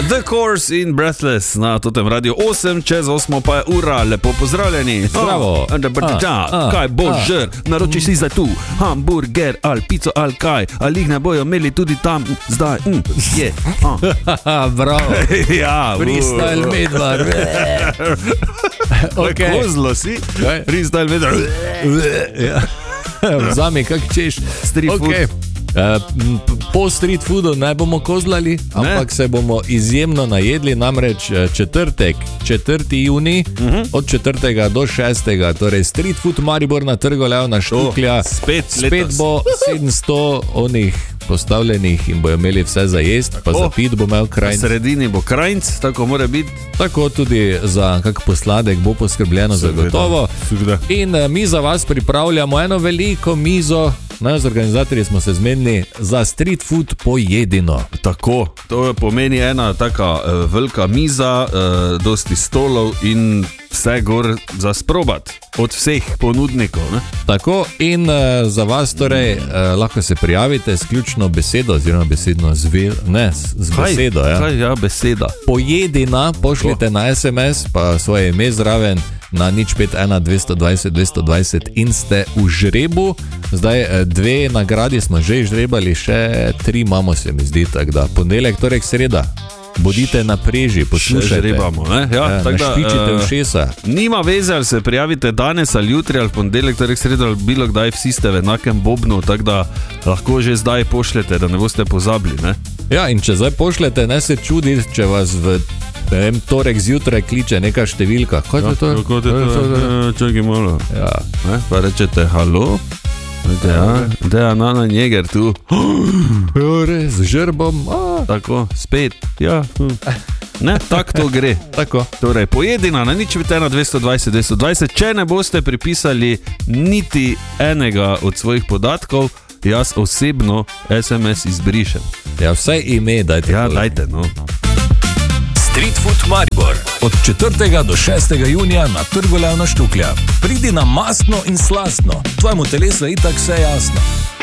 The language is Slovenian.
The Course in Breathless na totem radio 8, čez 8 pa je ura, lepo pozdravljeni. Zdravo. Kaj boš žer, naroči si za tu, hamburger ali pico ali kaj, ali jih ne bojo imeli tudi tam, zdaj, je. Bravo. Ja, Freestyle Medvar. Okay. Kozlo si, freestyle Medvar. Vzami, kak češ. Street food. Po street foodu ne bomo kozlali, ampak se bomo izjemno najedli, namreč četrtek, 4. junij, od 4. do 6. Torej street food Maribor na Trgu Leona Štuklja. Spet bo 700 onih postavljenih in bojo imeli vse za jest, pa za pit bo imel krajnc. V sredini bo krajnc, tako mora biti. Tako tudi za kak posladek bo poskrbljeno zagotovo. In mi za vas pripravljamo eno veliko mizo. Z organizatorji smo se zmenili za street food pojedino. Tako, to pomeni ena taka velika miza, dosti stolov in vse gor za sprobat od vseh ponudnikov. Ne? Tako, in za vas torej lahko se prijavite s ključno besedo oziroma besedno z besedo. Ja, beseda. Pojedina, pošljite na SMS pa svoje ime zraven na 051 220 220 in ste v žrebu. Zdaj 2 nagradi smo že žrebali, še 3 imamo, se mi zdi, tako da ponedeljek, torek, sreda. Bodite na preži, poslušajte. Žrebamo, ne? Ja, našpičite ušesa. Nima veze, ali se prijavite danes ali jutri ali ponedeljek, torek, sreda ali bilo kdaj, vsi ste v enakem bobnu, tako da lahko že zdaj pošljete, da ne boste pozabili, ne? Ja, in če zdaj pošljete, ne se čudi, če vas v torek zjutraj kliče neka številka. Kaj je to? Čakaj malo. Ja. Pa rečete, halo? Da je Nana Njeger tu. Res, žrbom. Tako, spet. Ja. Ne, tako to gre. Tako. Torej, pojedina na 051 220 220. Če ne boste pripisali niti enega od svojih podatkov, jaz osebno SMS izbrišem. Ja, vsaj ime dajte. Ja, dajte, no. Street Food Maribor od 4. do 6. junija na Trgu Leona Štuklja. Pridi na mastno in slastno, tvojemu telesu je itak vse jasno.